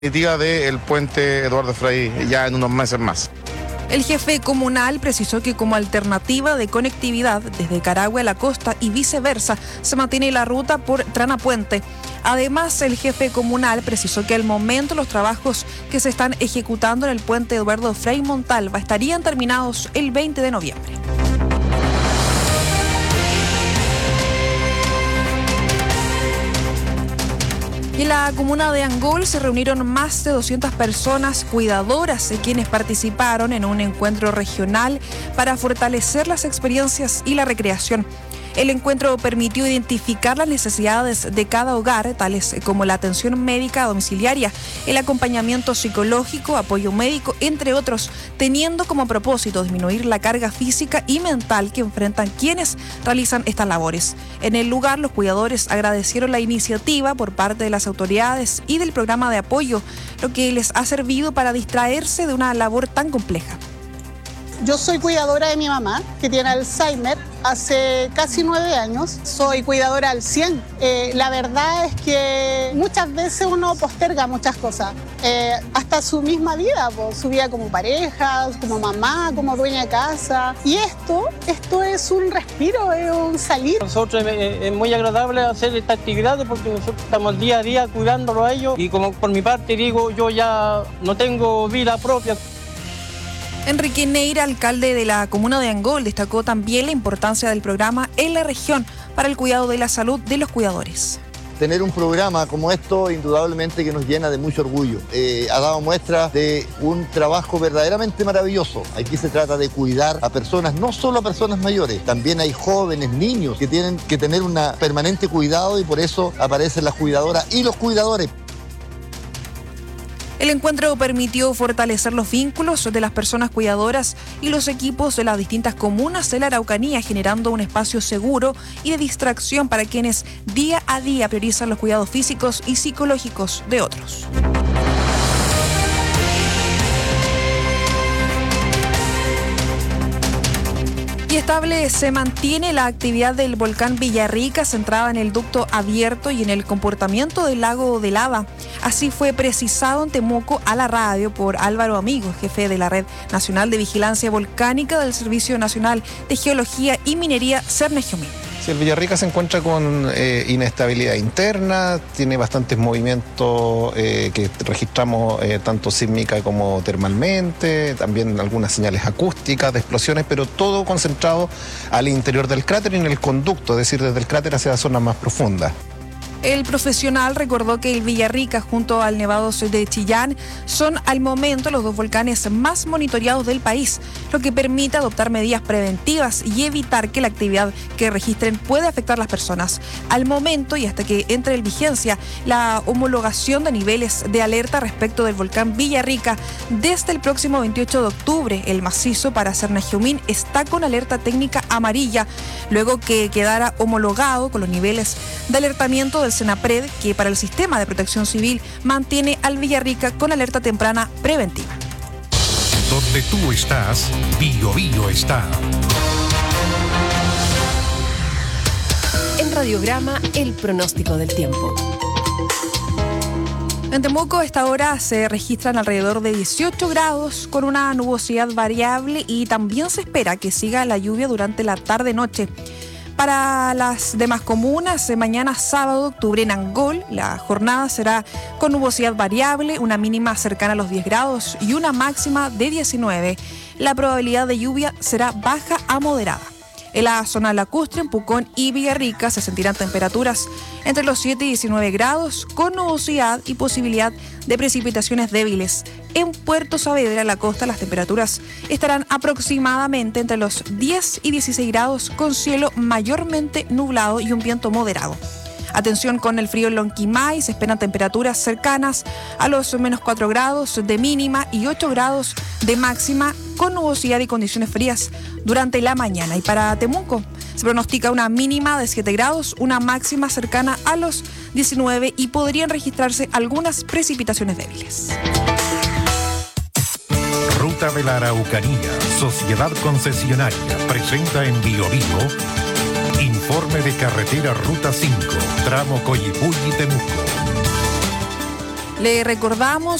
Del puente Eduardo Frei ya en unos meses más. El jefe comunal precisó que como alternativa de conectividad desde Carahue a la costa y viceversa se mantiene la ruta por Trana Puente. Además, el jefe comunal precisó que al momento los trabajos que se están ejecutando en el puente Eduardo Frei Montalva estarían terminados el 20 de noviembre. En la comuna de Angol se reunieron más de 200 personas cuidadoras quienes participaron en un encuentro regional para fortalecer las experiencias y la recreación. El encuentro permitió identificar las necesidades de cada hogar, tales como la atención médica domiciliaria, el acompañamiento psicológico, apoyo médico, entre otros, teniendo como propósito disminuir la carga física y mental que enfrentan quienes realizan estas labores. En el lugar, los cuidadores agradecieron la iniciativa por parte de las autoridades y del programa de apoyo, lo que les ha servido para distraerse de una labor tan compleja. Yo soy cuidadora de mi mamá, que tiene Alzheimer, hace casi 9 años. Soy cuidadora al 100. La verdad es que muchas veces uno posterga muchas cosas, hasta su misma vida, pues, su vida como pareja, como mamá, como dueña de casa. Y esto es un respiro, es un salir. Nosotros es muy agradable hacer esta actividad porque nosotros estamos día a día cuidándolo a ellos. Y como por mi parte digo, yo ya no tengo vida propia. Enrique Neira, alcalde de la comuna de Angol, destacó también la importancia del programa en la región para el cuidado de la salud de los cuidadores. Tener un programa como esto indudablemente que nos llena de mucho orgullo. Ha dado muestras de un trabajo verdaderamente maravilloso. Aquí se trata de cuidar a personas, no solo a personas mayores, también hay jóvenes, niños que tienen que tener un permanente cuidado y por eso aparecen las cuidadoras y los cuidadores. El encuentro permitió fortalecer los vínculos de las personas cuidadoras y los equipos de las distintas comunas de la Araucanía, generando un espacio seguro y de distracción para quienes día a día priorizan los cuidados físicos y psicológicos de otros. Y estable se mantiene la actividad del volcán Villarrica centrada en el ducto abierto y en el comportamiento del lago de lava. Así fue precisado en Temuco a la radio por Álvaro Amigo, jefe de la Red Nacional de Vigilancia Volcánica del Servicio Nacional de Geología y Minería Cernegiomín. Sí, el Villarrica se encuentra con inestabilidad interna, tiene bastantes movimientos que registramos tanto sísmica como termalmente, también algunas señales acústicas de explosiones, pero todo concentrado al interior del cráter y en el conducto, es decir, desde el cráter hacia la zona más profunda. El profesional recordó que el Villarrica junto al Nevados de Chillán son al momento los dos volcanes más monitoreados del país, lo que permite adoptar medidas preventivas y evitar que la actividad que registren pueda afectar a las personas. Al momento y hasta que entre en vigencia la homologación de niveles de alerta respecto del volcán Villarrica, desde el próximo 28 de octubre el macizo para Cernegiomín está con alerta técnica amarilla, luego que quedara homologado con los niveles de alertamiento del Senapred, que para el Sistema de Protección Civil mantiene al Villarrica con alerta temprana preventiva. Donde tú estás, Biobío está. En Radiograma, el pronóstico del tiempo. En Temuco a esta hora se registran alrededor de 18 grados con una nubosidad variable y también se espera que siga la lluvia durante la tarde-noche. Para las demás comunas, mañana sábado, octubre en Angol, la jornada será con nubosidad variable, una mínima cercana a los 10 grados y una máxima de 19. La probabilidad de lluvia será baja a moderada. En la zona lacustre, en Pucón y Villarrica, se sentirán temperaturas entre los 7 y 19 grados, con nubosidad y posibilidad de precipitaciones débiles. En Puerto Saavedra, la costa, las temperaturas estarán aproximadamente entre los 10 y 16 grados, con cielo mayormente nublado y un viento moderado. Atención con el frío en Lonquimay, se esperan temperaturas cercanas a los menos 4 grados de mínima y 8 grados de máxima, con nubosidad y condiciones frías durante la mañana. Y para Temuco se pronostica una mínima de 7 grados, una máxima cercana a los 19 y podrían registrarse algunas precipitaciones débiles. Ruta de la Araucanía, Sociedad Concesionaria, presenta en Biobío informe de carretera Ruta 5, tramo Coyipulli-Temuco. Le recordamos